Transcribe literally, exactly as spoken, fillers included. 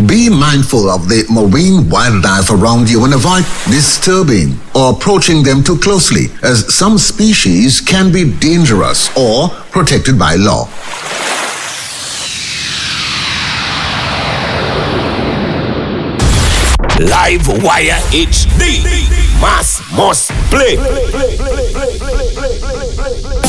Be mindful of the marine wildlife around you and avoid disturbing or approaching them too closely, as some species can be dangerous or protected by law. Live Wire H D. Mass must play.